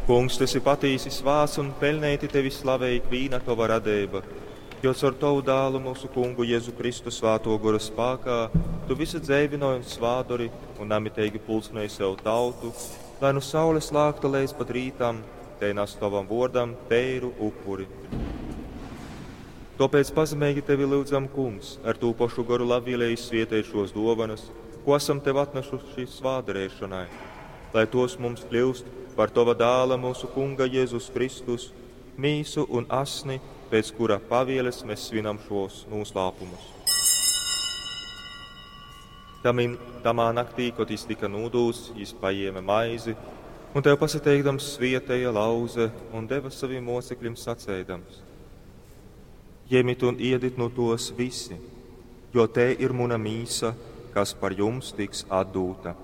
Kungs, tas ir patīsi svāts un pelnēti tevi slavēt vīna tava radība, jo ar tavu dēlu mūsu kungu Jēzu Kristu svāto gora spēkā, tu visu dzēvinoji un svādori un namitēgi pulcināji sev tautu, lai no saules lākta līdz pat rītam, te nes tavam vordam teiru upuri. Tāpēc pazemīgi tevi lūdzam, kungs, ar tū pašu garu labvēlēji svietēt šos dovanas, ko esam tev atnešuši svādarēšanai, lai tos mums kļūst par tava dēla mūsu kunga Jēzus Kristus, mīsu un asni, pēc kura pavieles mēs svinam šos noslēpumus. Tamā naktī, kad viņš tika nūdūs, viņš paēma maizi, un tev pasateikdams svietēja lauze un deva saviem mocekļiem sacēdams: Ņemiet un iediet no tos visi, jo te ir mana mīsa, kas par jums tiks atdūta.